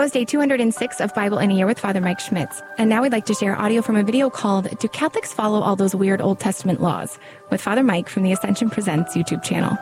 was day 206 of Bible in a Year with Father Mike Schmitz. And now we'd like to share audio from a video called Do Catholics Follow All Those Weird Old Testament Laws? With Father Mike from the Ascension Presents YouTube channel.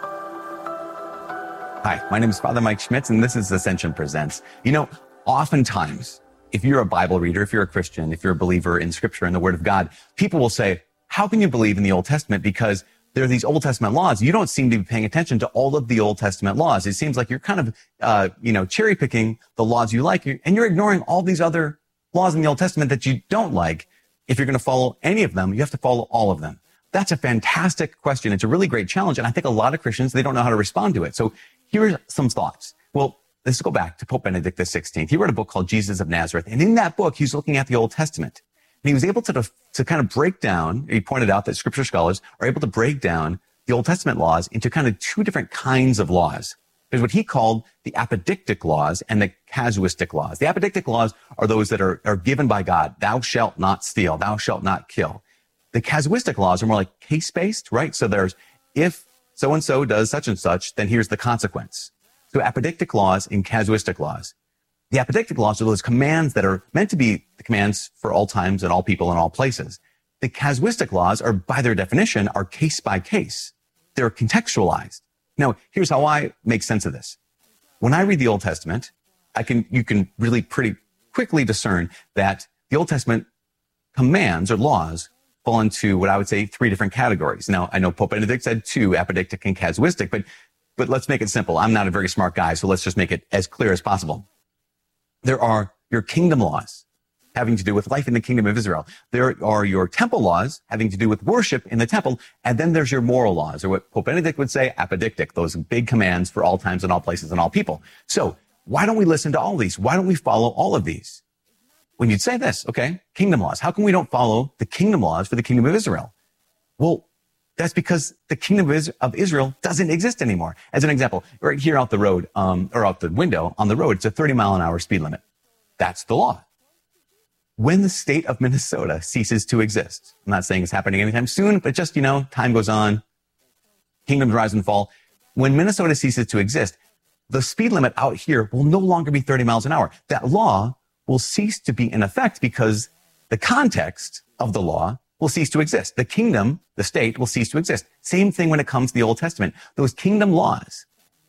Hi, my name is Father Mike Schmitz, and this is Ascension Presents. You know, oftentimes, if you're a Bible reader, if you're a Christian, if you're a believer in Scripture and the Word of God, people will say, how can you believe in the Old Testament? Because there are these Old Testament laws. You don't seem to be paying attention to all of the Old Testament laws. It seems like you're kind of, cherry picking the laws you like, and you're ignoring all these other laws in the Old Testament that you don't like. If you're going to follow any of them, you have to follow all of them. That's a fantastic question. It's a really great challenge. And I think a lot of Christians, they don't know how to respond to it. So here's some thoughts. Well, let's go back to Pope Benedict XVI. He wrote a book called Jesus of Nazareth. And in that book, he's looking at the Old Testament. And he was able to kind of break down, he pointed out that scripture scholars are able to break down the Old Testament laws into kind of two different kinds of laws. There's what he called the apodictic laws and the casuistic laws. The apodictic laws are those that are given by God. Thou shalt not steal. Thou shalt not kill. The casuistic laws are more like case-based, right? So there's, if so-and-so does such and such, then here's the consequence. So apodictic laws and casuistic laws. The apodictic laws are those commands that are meant to be the commands for all times and all people and all places. The casuistic laws are, by their definition, are case by case. They're contextualized. Now, here's how I make sense of this. When I read the Old Testament, you can really pretty quickly discern that the Old Testament commands or laws fall into what I would say three different categories. Now, I know Pope Benedict said two, apodictic and casuistic, but let's make it simple. I'm not a very smart guy, so let's just make it as clear as possible. There are your kingdom laws having to do with life in the kingdom of Israel. There are your temple laws having to do with worship in the temple. And then there's your moral laws, or what Pope Benedict would say, apodictic, those big commands for all times and all places and all people. So why don't we listen to all these? Why don't we follow all of these? When you'd say this, okay, kingdom laws, how come we don't follow the kingdom laws for the kingdom of Israel? Well, that's because the kingdom of Israel doesn't exist anymore. As an example, right here out the road, or out the window on the road, it's a 30-mile-an-hour speed limit. That's the law. When the state of Minnesota ceases to exist, I'm not saying it's happening anytime soon, but just, time goes on, kingdoms rise and fall. When Minnesota ceases to exist, the speed limit out here will no longer be 30 miles an hour. That law will cease to be in effect because the context of the law will cease to exist. The kingdom, the state, will cease to exist. Same thing when it comes to the Old Testament. Those kingdom laws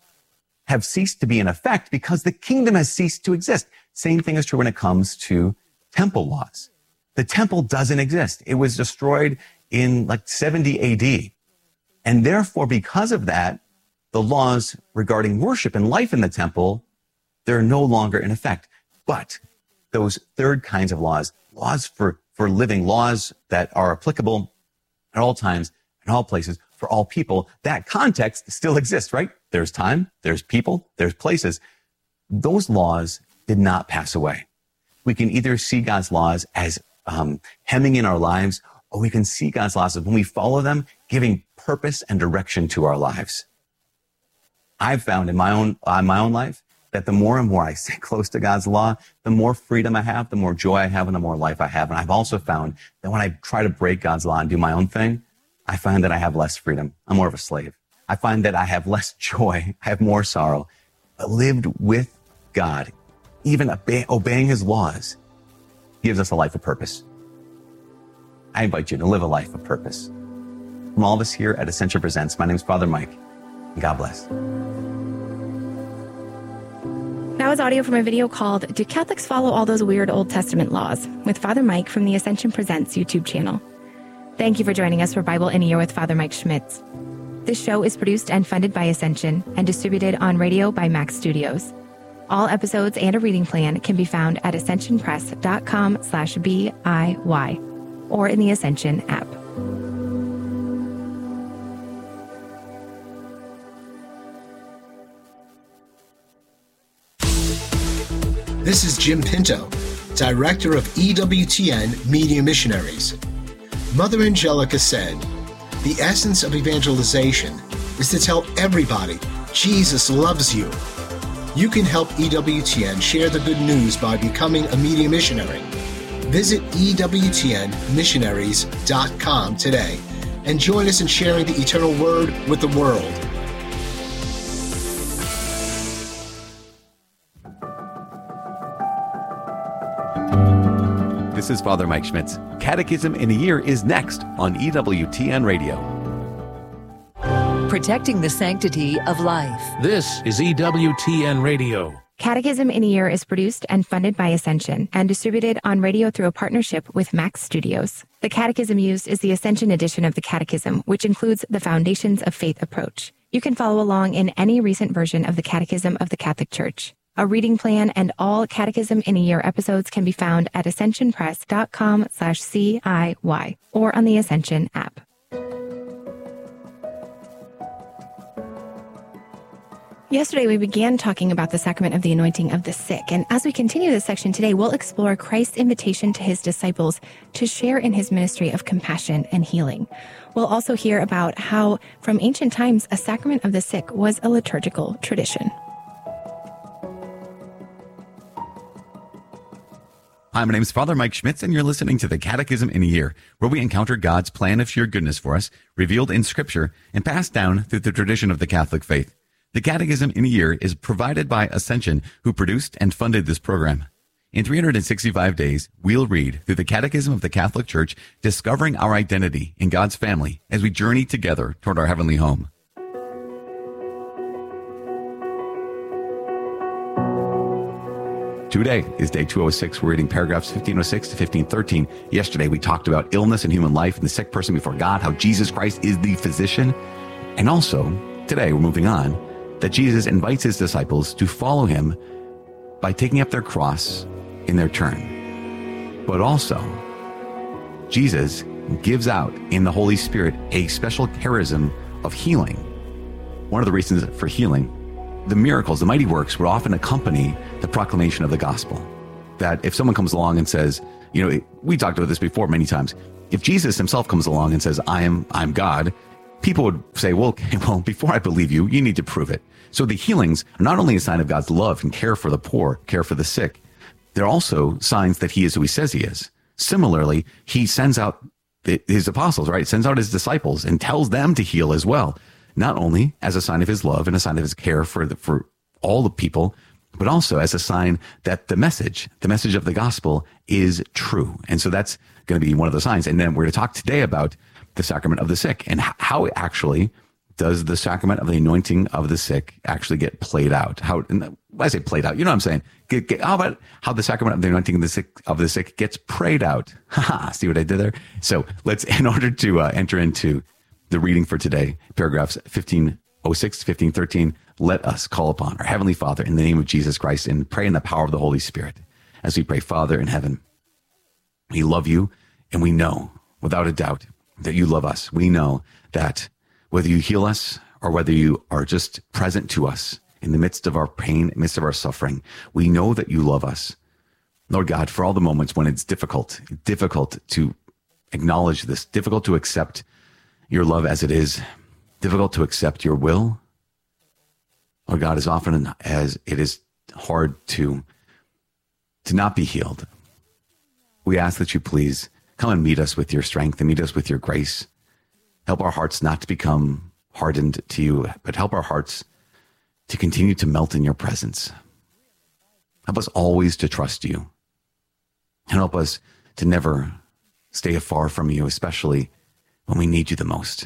have ceased to be in effect because the kingdom has ceased to exist. Same thing is true when it comes to temple laws. The temple doesn't exist. It was destroyed in 70 AD. And therefore, because of that, the laws regarding worship and life in the temple, they're no longer in effect. But those third kinds of laws for living, laws that are applicable at all times and all places for all people, that context still exists, right? There's time, there's people, there's places. Those laws did not pass away. We can either see God's laws as hemming in our lives, or we can see God's laws as, when we follow them, giving purpose and direction to our lives. I've found in my own life that the more and more I stay close to God's law, the more freedom I have, the more joy I have, and the more life I have. And I've also found that when I try to break God's law and do my own thing, I find that I have less freedom. I'm more of a slave. I find that I have less joy. I have more sorrow. But lived with God, even obeying his laws, gives us a life of purpose. I invite you to live a life of purpose. From all of us here at Ascension Presents, my name is Father Mike, and God bless. That was audio from a video called Do Catholics Follow All Those Weird Old Testament Laws? With Father Mike from the Ascension Presents YouTube channel. Thank you for joining us for Bible in a Year with Father Mike Schmitz. This show is produced and funded by Ascension and distributed on radio by Max Studios. All episodes and a reading plan can be found at ascensionpress.com/BIY or in the Ascension app. This is Jim Pinto, Director of EWTN Media Missionaries. Mother Angelica said, "The essence of evangelization is to tell everybody Jesus loves you." You can help EWTN share the good news by becoming a media missionary. Visit EWTNmissionaries.com today and join us in sharing the eternal word with the world. This is Father Mike Schmitz. Catechism in a Year is next on EWTN Radio. Protecting the sanctity of life. This is EWTN Radio. Catechism in a Year is produced and funded by Ascension and distributed on radio through a partnership with Max Studios. The catechism used is the Ascension edition of the Catechism, which includes the Foundations of Faith approach. You can follow along in any recent version of the Catechism of the Catholic Church. A reading plan and all Catechism in a Year episodes can be found at ascensionpress.com/CIY or on the Ascension app. Yesterday, we began talking about the sacrament of the anointing of the sick. And as we continue this section today, we'll explore Christ's invitation to his disciples to share in his ministry of compassion and healing. We'll also hear about how, from ancient times, a sacrament of the sick was a liturgical tradition. Hi, my name is Father Mike Schmitz, and you're listening to the Catechism in a Year, where we encounter God's plan of sheer goodness for us, revealed in Scripture and passed down through the tradition of the Catholic faith. The Catechism in a Year is provided by Ascension, who produced and funded this program. In 365 days, we'll read through the Catechism of the Catholic Church, discovering our identity in God's family as we journey together toward our heavenly home. Today is day 206. We're reading paragraphs 1506 to 1513. Yesterday, we talked about illness and human life and the sick person before God, how Jesus Christ is the physician. And also, today, we're moving on, that Jesus invites his disciples to follow him by taking up their cross in their turn. But also, Jesus gives out in the Holy Spirit a special charism of healing. One of the reasons for healing, the miracles, the mighty works would often accompany the proclamation of the gospel. That if someone comes along and says, we talked about this before many times, if Jesus himself comes along and says, I'm God, people would say, well, before I believe you, you need to prove it. So the healings are not only a sign of God's love and care for the poor, care for the sick, they're also signs that he is who he says he is. Similarly, he sends out his apostles, right? Sends out his disciples and tells them to heal as well. Not only as a sign of his love and a sign of his care for all the people, but also as a sign that the message of the gospel is true. And so that's going to be one of the signs. And then we're going to talk today about the sacrament of the sick and how actually does the sacrament of the anointing of the sick actually get played out? When I say played out, you know what I'm saying? How about how the sacrament of the anointing of the sick gets prayed out? See what I did there? So in order to enter into the reading for today, paragraphs 1506 to 1513, let us call upon our Heavenly Father in the name of Jesus Christ and pray in the power of the Holy Spirit. As we pray, Father in heaven, we love you and we know without a doubt that you love us. We know that whether you heal us or whether you are just present to us in the midst of our pain, in the midst of our suffering, we know that you love us. Lord God, for all the moments when it's difficult to acknowledge this, difficult to accept your love as it is, difficult to accept your will. Lord God, as often as it is hard to not be healed, we ask that you please come and meet us with your strength and meet us with your grace. Help our hearts not to become hardened to you, but help our hearts to continue to melt in your presence. Help us always to trust you. And help us to never stay afar from you, especially when we need you the most.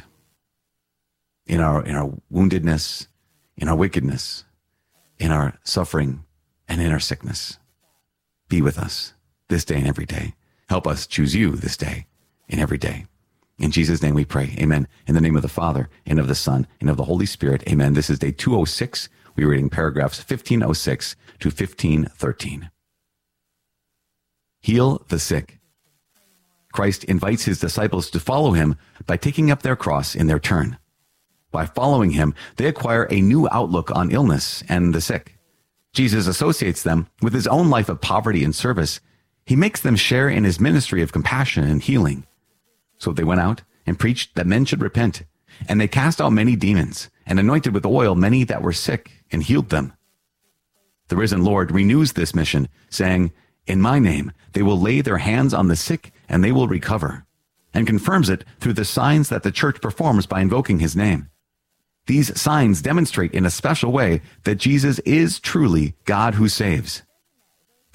In our woundedness, in our wickedness, in our suffering, and in our sickness. Be with us this day and every day. Help us choose you this day and every day. In Jesus' name we pray. Amen. In the name of the Father, and of the Son, and of the Holy Spirit. Amen. This is day 206. We're reading paragraphs 1506 to 1513. Heal the sick. Christ invites his disciples to follow him by taking up their cross in their turn. By following him, they acquire a new outlook on illness and the sick. Jesus associates them with his own life of poverty and service. He makes them share in his ministry of compassion and healing. So they went out and preached that men should repent, and they cast out many demons and anointed with oil many that were sick and healed them. The risen Lord renews this mission, saying, "In my name they will lay their hands on the sick and they will recover," and confirms it through the signs that the church performs by invoking his name. These signs demonstrate in a special way that Jesus is truly God who saves.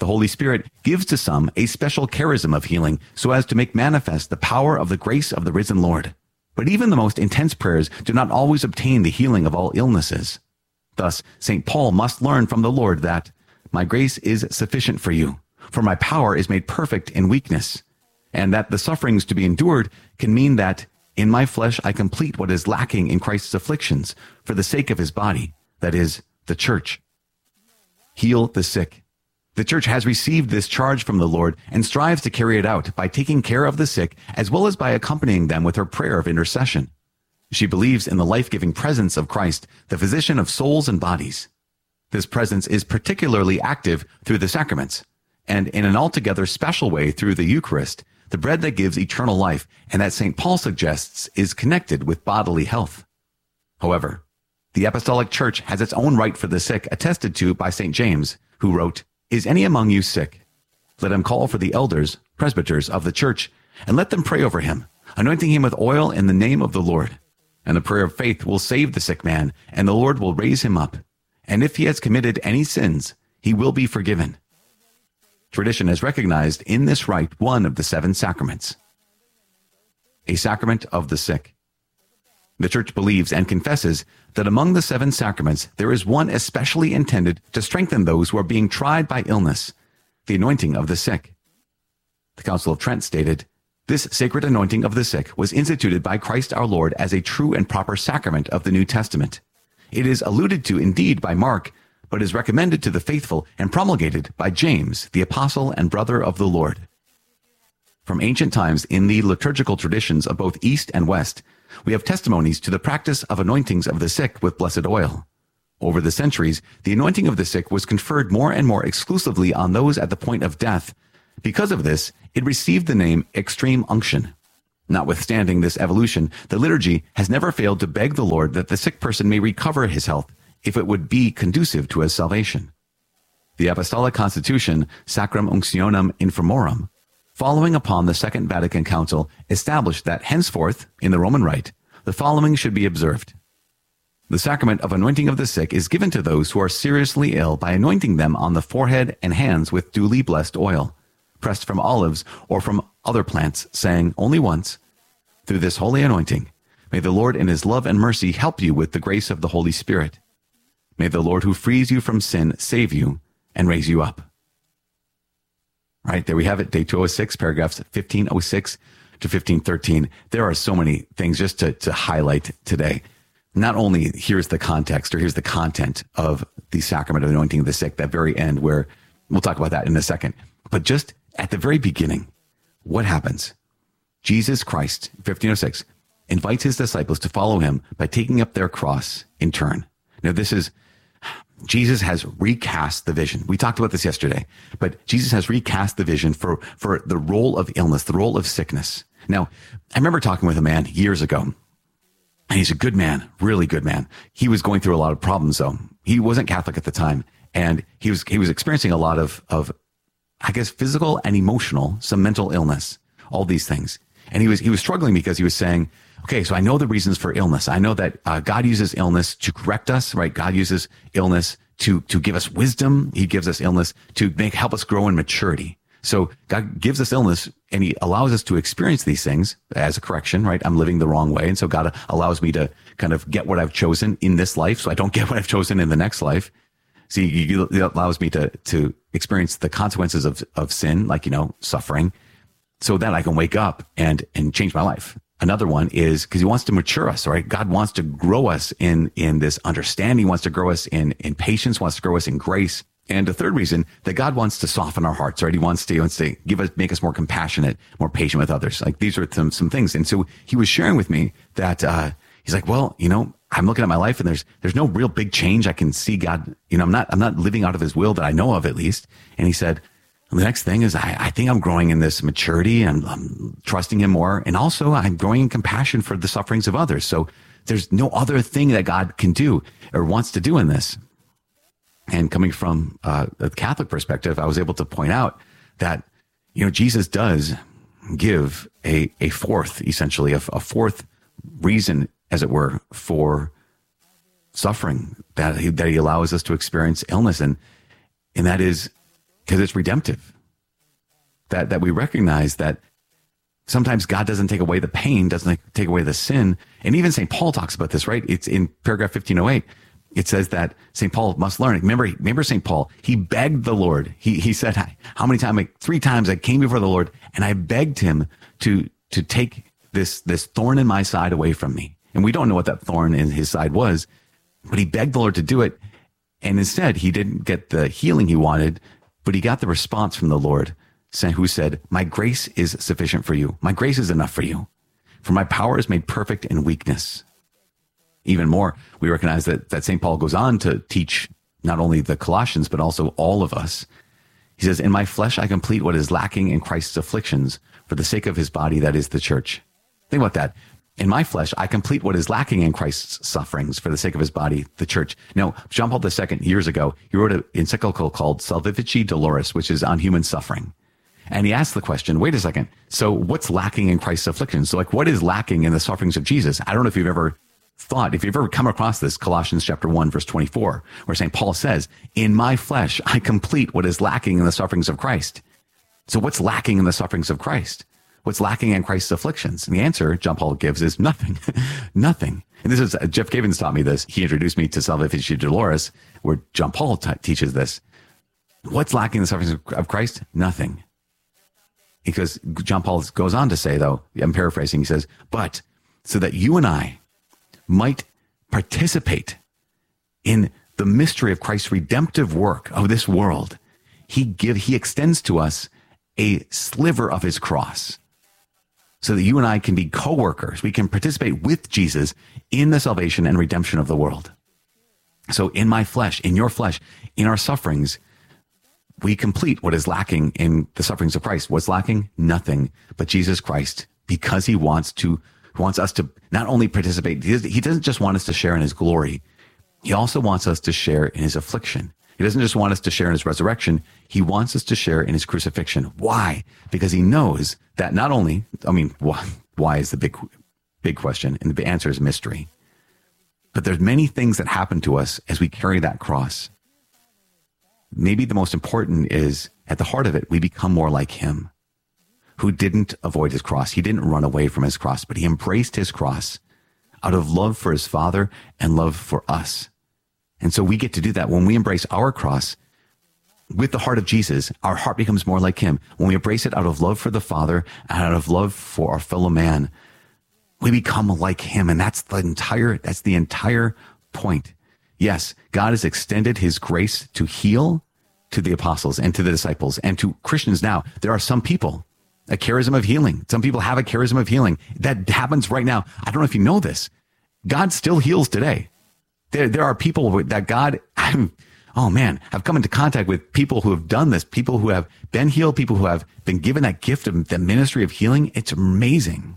The Holy Spirit gives to some a special charism of healing so as to make manifest the power of the grace of the risen Lord. But even the most intense prayers do not always obtain the healing of all illnesses. Thus, St. Paul must learn from the Lord that, "My grace is sufficient for you, for my power is made perfect in weakness," and that the sufferings to be endured can mean that, "In my flesh I complete what is lacking in Christ's afflictions for the sake of his body," that is, the church. Heal the sick. The church has received this charge from the Lord and strives to carry it out by taking care of the sick as well as by accompanying them with her prayer of intercession. She believes in the life-giving presence of Christ, the physician of souls and bodies. This presence is particularly active through the sacraments, and in an altogether special way through the Eucharist, the bread that gives eternal life and that St. Paul suggests is connected with bodily health. However, the Apostolic Church has its own right for the sick attested to by St. James, who wrote, "Is any among you sick? Let him call for the elders, presbyters of the church, and let them pray over him, anointing him with oil in the name of the Lord. And the prayer of faith will save the sick man, and the Lord will raise him up. And if he has committed any sins, he will be forgiven." Tradition has recognized in this rite one of the 7 sacraments, a sacrament of the sick. The Church believes and confesses that among the 7 sacraments, there is one especially intended to strengthen those who are being tried by illness, the anointing of the sick. The Council of Trent stated, "This sacred anointing of the sick was instituted by Christ our Lord as a true and proper sacrament of the New Testament. It is alluded to indeed by Mark, but is recommended to the faithful and promulgated by James, the apostle and brother of the Lord." From ancient times in the liturgical traditions of both East and West, we have testimonies to the practice of anointings of the sick with blessed oil. Over the centuries, the anointing of the sick was conferred more and more exclusively on those at the point of death. Because of this, it received the name extreme unction. Notwithstanding this evolution, the liturgy has never failed to beg the Lord that the sick person may recover his health if it would be conducive to his salvation. The Apostolic Constitution, Sacram Unctionem Infirmorum, following upon the Second Vatican Council, established that henceforth, in the Roman Rite, the following should be observed. The sacrament of anointing of the sick is given to those who are seriously ill by anointing them on the forehead and hands with duly blessed oil, pressed from olives or from other plants, saying only once, "Through this holy anointing, may the Lord in his love and mercy help you with the grace of the Holy Spirit. May the Lord who frees you from sin save you and raise you up." Right, there we have it, day 206, paragraphs 1506 to 1513. There are so many things just to highlight today. Not only here's the context, or here's the content of the sacrament of anointing of the sick, that very end, where we'll talk about that in a second, but just at the very beginning, what happens? Jesus Christ, 1506, invites his disciples to follow him by taking up their cross in turn. Now, Jesus has recast the vision. We talked about this yesterday, but Jesus has recast the vision for the role of illness, the role of sickness. Now, I remember talking with a man years ago, and he's a good man, really good man. He was going through a lot of problems, though. He wasn't Catholic at the time, and he was experiencing a lot of, I guess, physical and emotional, some mental illness, all these things. And he was struggling because he was saying, okay, so I know the reasons for illness. I know that God uses illness to correct us, right? God uses illness to give us wisdom. He gives us illness to help us grow in maturity. So God gives us illness and he allows us to experience these things as a correction, right? I'm living the wrong way. And so God allows me to kind of get what I've chosen in this life, so I don't get what I've chosen in the next life. See, he allows me to experience the consequences of sin, like, suffering, so that I can wake up and change my life. Another one is because he wants to mature us, right? God wants to grow us in this understanding. He wants to grow us in patience, wants to grow us in grace. And the third reason, that God wants to soften our hearts, right? He wants to make us more compassionate, more patient with others. Like, these are some things. And so he was sharing with me that, he's like, well, I'm looking at my life and there's no real big change. I can see God, I'm not living out of his will that I know of, at least. And he said, the next thing is I think I'm growing in this maturity and I'm trusting him more. And also I'm growing in compassion for the sufferings of others. So there's no other thing that God can do or wants to do in this. And coming from a Catholic perspective, I was able to point out that, Jesus does give a fourth, essentially, a fourth reason, as it were, for suffering, that he allows us to experience illness. And that is because it's redemptive. That we recognize that sometimes God doesn't take away the pain, doesn't take away the sin. And even St. Paul talks about this, right? It's in paragraph 1508. It says that St. Paul must learn. Remember St. Paul, he begged the Lord. He said, how many times? 3 times I came before the Lord and I begged him to take this thorn in my side away from me. And we don't know what that thorn in his side was, but he begged the Lord to do it. And instead, he didn't get the healing he wanted, but he got the response from the Lord, who said, my grace is sufficient for you. My grace is enough for you. For my power is made perfect in weakness. Even more, we recognize that St. Paul goes on to teach not only the Colossians, but also all of us. He says, in my flesh, I complete what is lacking in Christ's afflictions for the sake of his body, that is the church. Think about that. In my flesh, I complete what is lacking in Christ's sufferings for the sake of his body, the church. Now, John Paul II, years ago, he wrote an encyclical called Salvifici Doloris, which is on human suffering. And he asked the question, wait a second, so what's lacking in Christ's afflictions? So what is lacking in the sufferings of Jesus? I don't know if you've ever come across this, Colossians chapter 1, verse 24, where St. Paul says, in my flesh, I complete what is lacking in the sufferings of Christ. So what's lacking in the sufferings of Christ? What's lacking in Christ's afflictions? And the answer John Paul gives is nothing, nothing. And this is, Jeff Gavins taught me this. He introduced me to Salvifici Doloris, where John Paul teaches this. What's lacking in the sufferings of Christ? Nothing. Because John Paul goes on to say, though, I'm paraphrasing, he says, but so that you and I might participate in the mystery of Christ's redemptive work of this world, he extends to us a sliver of his cross so that you and I can be co-workers. We can participate with Jesus in the salvation and redemption of the world. So in my flesh, in your flesh, in our sufferings, we complete what is lacking in the sufferings of Christ. What's lacking? Nothing but Jesus Christ, because he wants us to not only participate, he doesn't just want us to share in his glory. He also wants us to share in his affliction. He doesn't just want us to share in his resurrection. He wants us to share in his crucifixion. Why? Because he knows that not only, why is the big question, and the answer is mystery. But there's many things that happen to us as we carry that cross. Maybe the most important is, at the heart of it, we become more like him, who didn't avoid his cross. He didn't run away from his cross, but he embraced his cross out of love for his Father and love for us. And so we get to do that. When we embrace our cross with the heart of Jesus, our heart becomes more like him. When we embrace it out of love for the Father and out of love for our fellow man, we become like him. And that's the entire point. Yes, God has extended his grace to heal to the apostles and to the disciples and to Christians now. There are some people, a charism of healing. Some people have a charism of healing. That happens right now. I don't know if you know this. God still heals today. There are people that God, I've come into contact with people who have done this, people who have been healed, people who have been given that gift of the ministry of healing. It's amazing.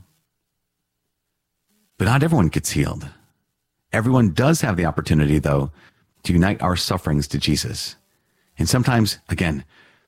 But not everyone gets healed. Everyone does have the opportunity, though, to unite our sufferings to Jesus. And sometimes, again,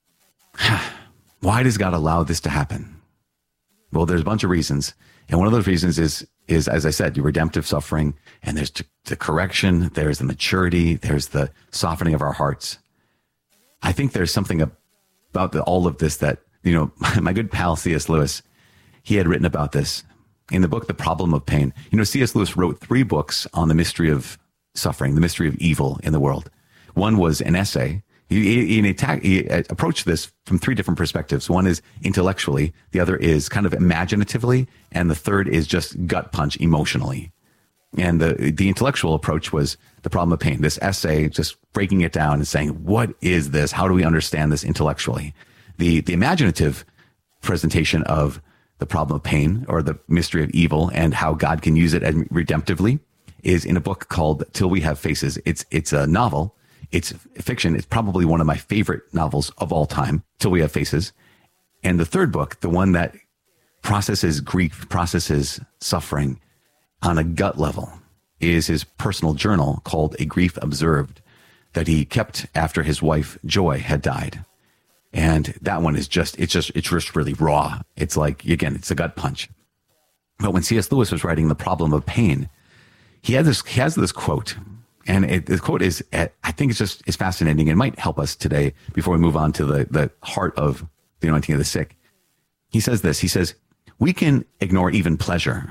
why does God allow this to happen? Well, there's a bunch of reasons. And one of those reasons is, as I said, your redemptive suffering, and there's the correction, there's the maturity, there's the softening of our hearts. I think there's something about all of this that, my good pal C.S. Lewis, he had written about this in the book, The Problem of Pain. C.S. Lewis wrote 3 books on the mystery of suffering, the mystery of evil in the world. One was an essay. He approached this from 3 different perspectives. One is intellectually, the other is kind of imaginatively, and the third is just gut punch emotionally. And the intellectual approach was The Problem of Pain. This essay, just breaking it down and saying, what is this? How do we understand this intellectually? The imaginative presentation of The Problem of Pain, or the mystery of evil, and how God can use it redemptively, is in a book called Till We Have Faces. It's a novel. It's fiction. It's probably one of my favorite novels of all time, Till We Have Faces. And the third book, the one that processes grief, processes suffering on a gut level, is his personal journal called A Grief Observed, that he kept after his wife, Joy, had died. And that one is just really raw. It's like, again, it's a gut punch. But when C.S. Lewis was writing The Problem of Pain, he has this quote. And the quote is, I think it's fascinating. It might help us today before we move on to the heart of the anointing of the sick. He says this, he says, we can ignore even pleasure,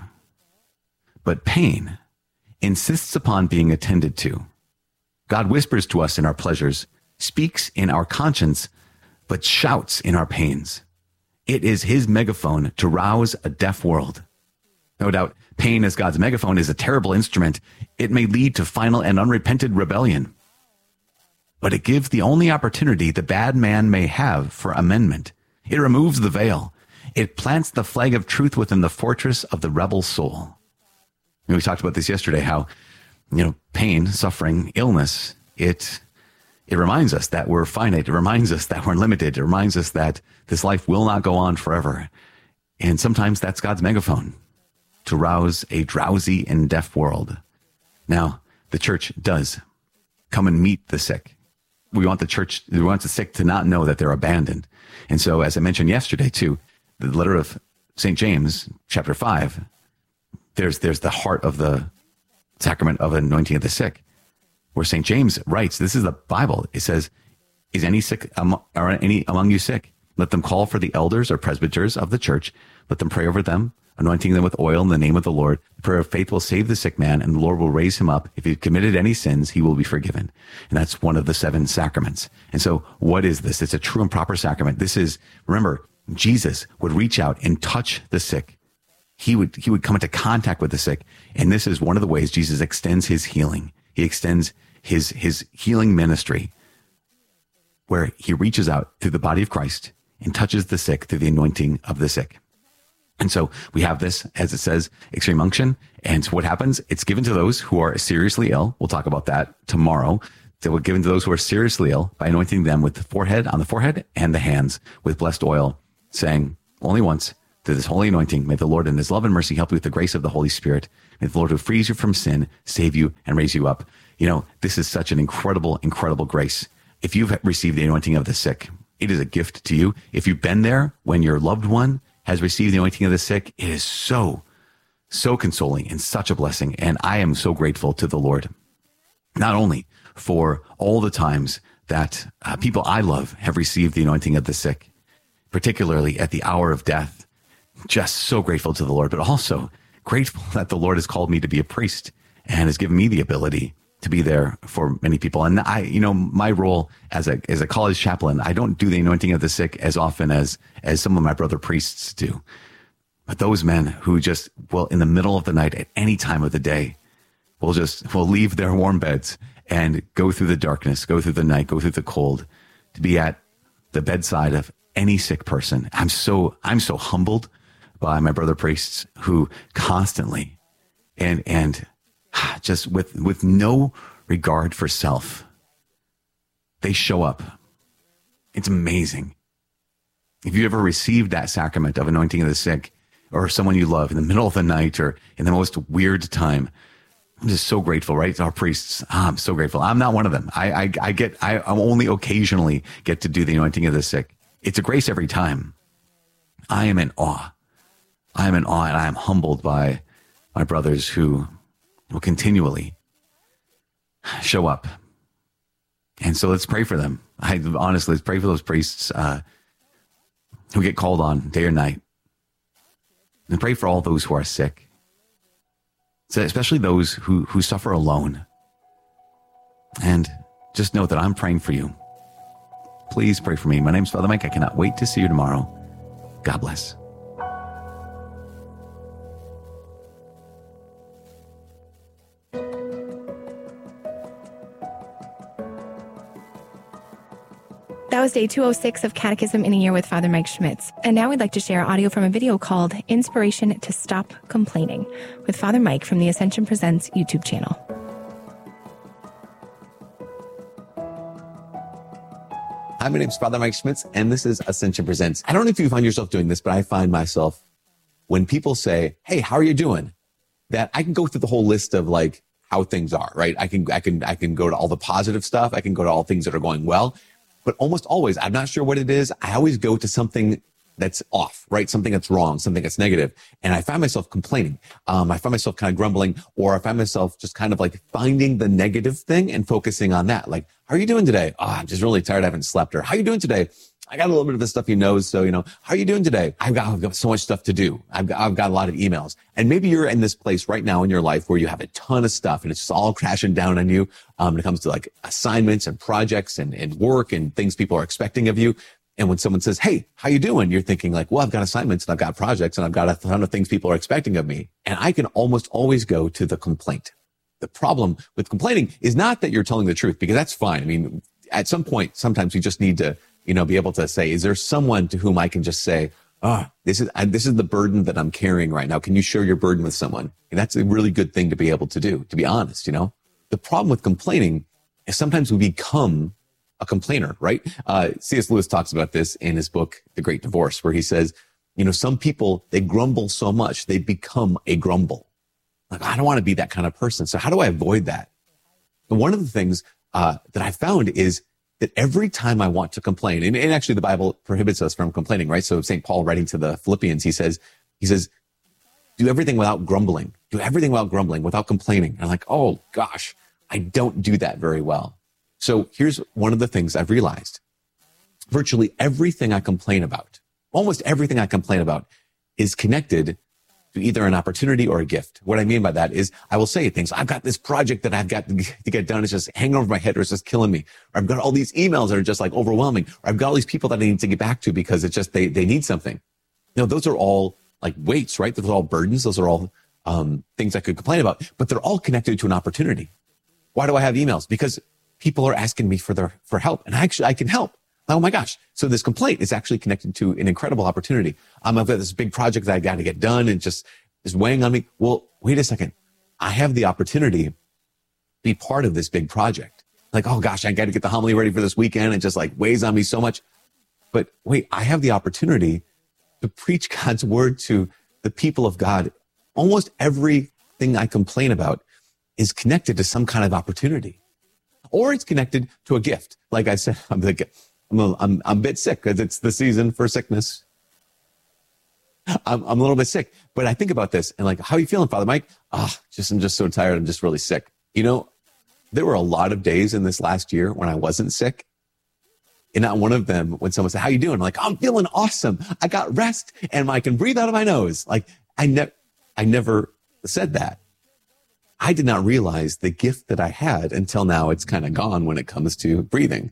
but pain insists upon being attended to. God whispers to us in our pleasures, speaks in our conscience, but shouts in our pains. It is his megaphone to rouse a deaf world. No doubt, pain as God's megaphone is a terrible instrument. It may lead to final and unrepented rebellion. But it gives the only opportunity the bad man may have for amendment. It removes the veil. It plants the flag of truth within the fortress of the rebel soul. We talked about this yesterday, how, pain, suffering, illness, it reminds us that we're finite. It reminds us that we're limited. It reminds us that this life will not go on forever. And sometimes that's God's megaphone to rouse a drowsy and deaf world. Now, the church does come and meet the sick. We want the sick to not know that they're abandoned. And so, as I mentioned yesterday too, the letter of St. James, chapter 5, there's the heart of the sacrament of anointing of the sick, where St. James writes, this is the Bible. It says, is any sick, are any among you sick? Let them call for the elders or presbyters of the church. Let them pray over them, anointing them with oil in the name of the Lord. The prayer of faith will save the sick man, and the Lord will raise him up. If he committed any sins, he will be forgiven. And that's one of the 7 sacraments. And so what is this? It's a true and proper sacrament. This is, remember, Jesus would reach out and touch the sick. He would come into contact with the sick. And this is one of the ways Jesus extends his healing. He extends his healing ministry, where he reaches out through the body of Christ and touches the sick through the anointing of the sick. And so we have this, as it says, extreme unction. And what happens? It's given to those who are seriously ill. We'll talk about that tomorrow. They were given to those who are seriously ill by anointing them with the forehead and the hands with blessed oil, saying only once, through this holy anointing, may the Lord in his love and mercy help you with the grace of the Holy Spirit. May the Lord who frees you from sin save you and raise you up. This is such an incredible, incredible grace. If you've received the anointing of the sick, it is a gift to you. If you've been there when your loved one has received the anointing of the sick, it is so consoling and such a blessing. And I am so grateful to the Lord, not only for all the times that people I love have received the anointing of the sick, particularly at the hour of death. Just so grateful to the Lord, but also grateful that the Lord has called me to be a priest and has given me the ability to be there for many people. And my role as a college chaplain, I don't do the anointing of the sick as often as some of my brother priests do. But those men who just, in the middle of the night, at any time of the day, will leave their warm beds and go through the darkness, go through the night, go through the cold, to be at the bedside of any sick person. I'm so humbled by my brother priests who constantly and just with no regard for self, they show up. It's amazing. If you ever received that sacrament of anointing of the sick, or someone you love in the middle of the night or in the most weird time, I'm just so grateful, right? Our priests, I'm so grateful. I'm not one of them. I only occasionally get to do the anointing of the sick. It's a grace every time. I am in awe. I am in awe, and I am humbled by my brothers who will continually show up. And so let's pray for them. Honestly, let's pray for those priests who get called on day or night. And pray for all those who are sick, so especially those who suffer alone. And just know that I'm praying for you. Please pray for me. My name's Father Mike. I cannot wait to see you tomorrow. God bless. That was day 206 of Catechism in a Year with Father Mike Schmitz. And now we'd like to share audio from a video called Inspiration to Stop Complaining with Father Mike from the Ascension Presents YouTube channel. Hi, my name's Father Mike Schmitz, and this is Ascension Presents. I don't know if you find yourself doing this, but I find myself, when people say, hey, how are you doing? That I can go through the whole list of like how things are, right? I can go to all the positive stuff. I can go to all things that are going well. But almost always, I'm not sure what it is. I always go to something that's off, right? Something that's wrong, something that's negative. And I find myself complaining. I find myself kind of grumbling, or I find myself just kind of like finding the negative thing and focusing on that. Like, how are you doing today? Oh, I'm just really tired. I haven't slept. Or how are you doing today? I got a little bit of this stuff, so, how are you doing today? I've got so much stuff to do. I've got a lot of emails. And maybe you're in this place right now in your life where you have a ton of stuff and it's just all crashing down on you. When it comes to like assignments and projects and work and things people are expecting of you. And when someone says, hey, how you doing? You're thinking like, well, I've got assignments and I've got projects and I've got a ton of things people are expecting of me. And I can almost always go to the complaint. The problem with complaining is not that you're telling the truth, because that's fine. I mean, at some point, sometimes you just need to, be able to say, is there someone to whom I can just say, this is the burden that I'm carrying right now. Can you share your burden with someone? And that's a really good thing to be able to do, to be honest, The problem with complaining is sometimes we become a complainer, right? C.S. Lewis talks about this in his book, The Great Divorce, where he says, some people, they grumble so much, they become a grumble. Like, I don't want to be that kind of person. So how do I avoid that? And one of the things that I found is that every time I want to complain, and actually the Bible prohibits us from complaining, right? So St. Paul writing to the Philippians, he says, do everything without grumbling. Do everything without grumbling, without complaining. And I'm like, oh gosh, I don't do that very well. So here's one of the things I've realized. Virtually everything I complain about, almost everything I complain about, is connected to either an opportunity or a gift. What I mean by that is I will say things. I've got this project that I've got to get done. It's just hanging over my head, or it's just killing me. Or I've got all these emails that are just like overwhelming. Or I've got all these people that I need to get back to because it's just, they need something. Those are all like weights, right? Those are all burdens. Those are all things I could complain about, but they're all connected to an opportunity. Why do I have emails? Because people are asking me for help, and I can help. Oh my gosh. So this complaint is actually connected to an incredible opportunity. I've got this big project that I got to get done and just is weighing on me. Well, wait a second. I have the opportunity to be part of this big project. Like, oh gosh, I got to get the homily ready for this weekend. It just like weighs on me so much. But wait, I have the opportunity to preach God's word to the people of God. Almost everything I complain about is connected to some kind of opportunity, or it's connected to a gift. Like I said, I'm a bit sick because it's the season for sickness. I'm a little bit sick, but I think about this and like, how are you feeling, Father Mike? I'm just so tired. I'm just really sick. There were a lot of days in this last year when I wasn't sick. And not one of them, when someone said, how you doing? I'm like, I'm feeling awesome. I got rest and I can breathe out of my nose. Like I never said that. I did not realize the gift that I had until now. It's kind of gone when it comes to breathing.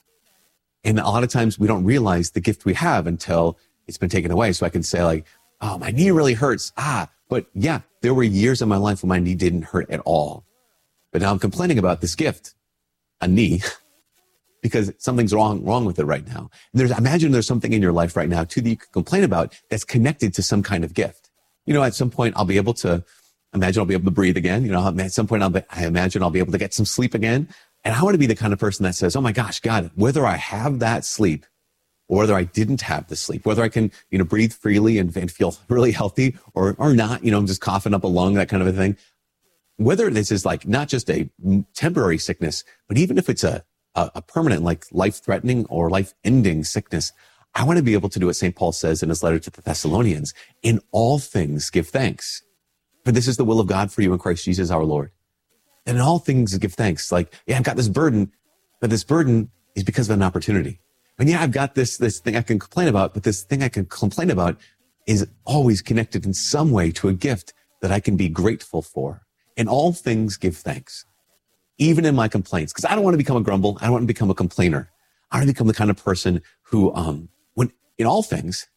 And a lot of times we don't realize the gift we have until it's been taken away. So I can say like, oh, my knee really hurts. But yeah, there were years in my life when my knee didn't hurt at all. But now I'm complaining about this gift, a knee, because something's wrong with it right now. And imagine there's something in your life right now too that you can complain about that's connected to some kind of gift. At some point I'll be able to breathe again. At some point I imagine I'll be able to get some sleep again. And I want to be the kind of person that says, oh my gosh, God, whether I have that sleep or whether I didn't have the sleep, whether I can, breathe freely and feel really healthy or not, I'm just coughing up a lung, that kind of a thing. Whether this is like not just a temporary sickness, but even if it's a permanent, like life-threatening or life-ending sickness, I want to be able to do what St. Paul says in his letter to the Thessalonians. In all things, give thanks. For this is the will of God for you in Christ Jesus our Lord. And in all things, give thanks. Like, yeah, I've got this burden, but this burden is because of an opportunity. And yeah, I've got this thing I can complain about, but this thing I can complain about is always connected in some way to a gift that I can be grateful for. In all things, give thanks. Even in my complaints, because I don't want to become a grumble. I don't want to become a complainer. I want to become the kind of person who, when in all things,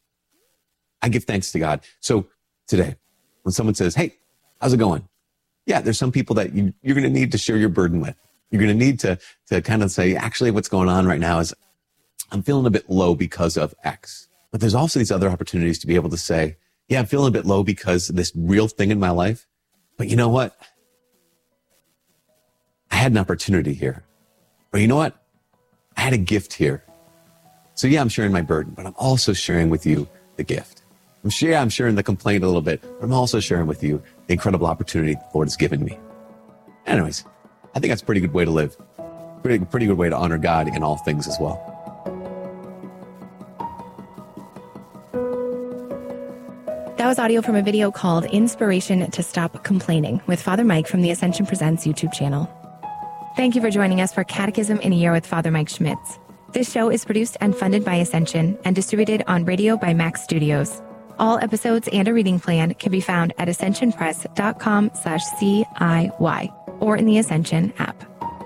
I give thanks to God. So today, when someone says, hey, how's it going? Yeah, there's some people that you're going to need to share your burden with. You're going to need to kind of say, actually, what's going on right now is I'm feeling a bit low because of X. But there's also these other opportunities to be able to say, yeah, I'm feeling a bit low because of this real thing in my life. But you know what? I had an opportunity here. Or you know what? I had a gift here. So yeah, I'm sharing my burden, but I'm also sharing with you the gift. I'm sharing the complaint a little bit, but I'm also sharing with you the incredible opportunity the Lord has given me. Anyways, I think that's a pretty good way to live. Pretty good way to honor God in all things as well. That was audio from a video called Inspiration to Stop Complaining with Father Mike from the Ascension Presents YouTube channel. Thank you for joining us for Catechism in a Year with Father Mike Schmitz. This show is produced and funded by Ascension and distributed on radio by Max Studios. All episodes and a reading plan can be found at ascensionpress.com/CIY or in the Ascension app.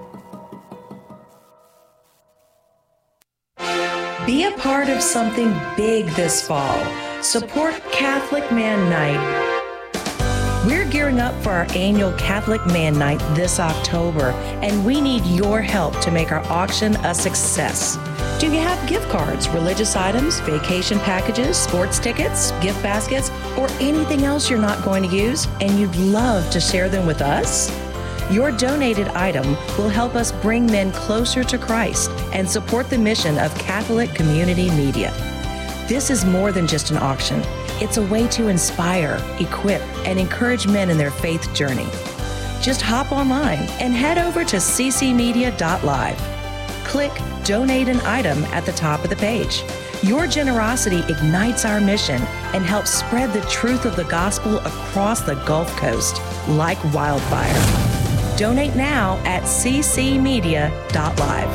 Be a part of something big this fall. Support Catholic Man Night. We're gearing up for our annual Catholic Man Night this October, and we need your help to make our auction a success. Do you have gift cards, religious items, vacation packages, sports tickets, gift baskets, or anything else you're not going to use, and you'd love to share them with us? Your donated item will help us bring men closer to Christ and support the mission of Catholic Community Media. This is more than just an auction. It's a way to inspire, equip, and encourage men in their faith journey. Just hop online and head over to ccmedia.live. Click Donate an Item at the top of the page. Your generosity ignites our mission and helps spread the truth of the gospel across the Gulf Coast like wildfire. Donate now at ccmedia.live.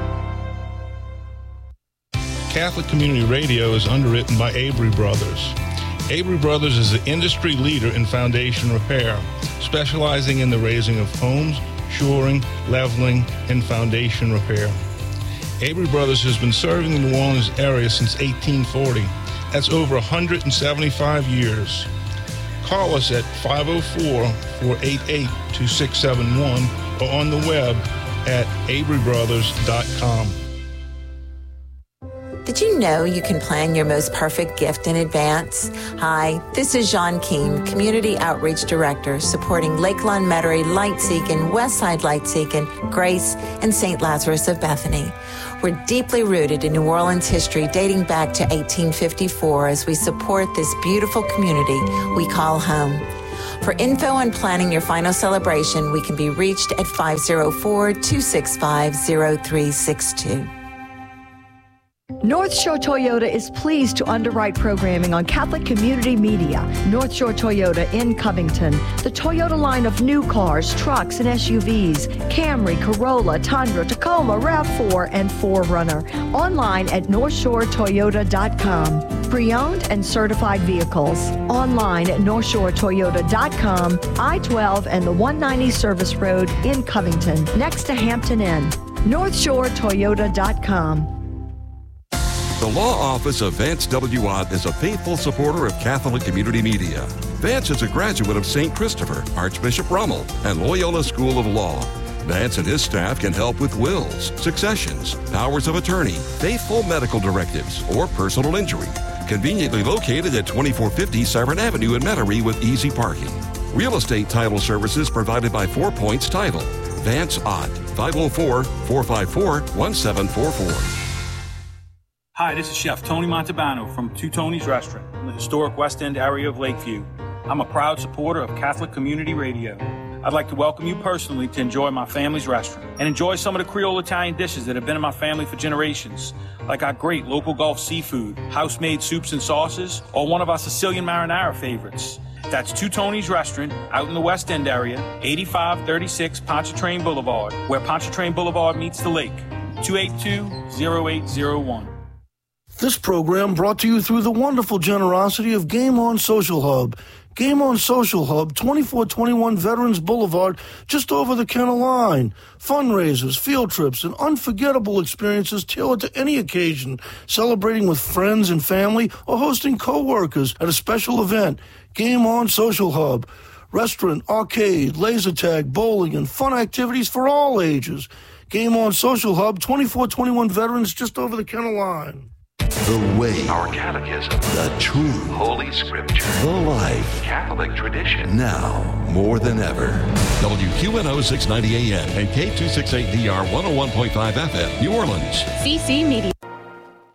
Catholic Community Radio is underwritten by Avery Brothers. Avery Brothers is the industry leader in foundation repair, specializing in the raising of homes, shoring, leveling, and foundation repair. Avery Brothers has been serving the New Orleans area since 1840. That's over 175 years. Call us at 504-488-2671 or on the web at averybrothers.com. Did you know you can plan your most perfect gift in advance? Hi, this is Jean Keene, Community Outreach Director, supporting Lakeland Metairie, Lightseekin, Westside Lightseekin, Grace, and St. Lazarus of Bethany. We're deeply rooted in New Orleans history dating back to 1854 as we support this beautiful community we call home. For info on planning your final celebration, we can be reached at 504-265-0362. North Shore Toyota is pleased to underwrite programming on Catholic Community Media. North Shore Toyota in Covington. The Toyota line of new cars, trucks, and SUVs. Camry, Corolla, Tundra, Tacoma, RAV4, and 4Runner. Online at NorthShoreToyota.com. Pre-owned and certified vehicles. Online at NorthShoreToyota.com. I-12 and the 190 Service Road in Covington, next to Hampton Inn. NorthShoreToyota.com. The Law Office of Vance W. Ott is a faithful supporter of Catholic Community Media. Vance is a graduate of St. Christopher, Archbishop Rummel, and Loyola School of Law. Vance and his staff can help with wills, successions, powers of attorney, faithful medical directives, or personal injury. Conveniently located at 2450 Severn Avenue in Metairie with easy parking. Real estate title services provided by 4 Points Title. Vance Ott, 504-454-1744. Hi, this is Chef Tony Montalbano from Two Tony's Restaurant in the historic West End area of Lakeview. I'm a proud supporter of Catholic Community Radio. I'd like to welcome you personally to enjoy my family's restaurant and enjoy some of the Creole Italian dishes that have been in my family for generations, like our great local Gulf seafood, house-made soups and sauces, or one of our Sicilian marinara favorites. That's Two Tony's Restaurant out in the West End area, 8536 Pontchartrain Boulevard, where Pontchartrain Boulevard meets the lake, 282-0801. This program brought to you through the wonderful generosity of Game On Social Hub. Game On Social Hub, 2421 Veterans Boulevard, just over the Kennel Line. Fundraisers, field trips, and unforgettable experiences tailored to any occasion, celebrating with friends and family or hosting co-workers at a special event. Game On Social Hub. Restaurant, arcade, laser tag, bowling, and fun activities for all ages. Game On Social Hub, 2421 Veterans, just over the Kennel Line. The way, our catechism, the truth, Holy Scripture, the life, Catholic tradition. Now, more than ever. WQNO 690 AM and K268DR 101.5 FM, New Orleans. CC Media.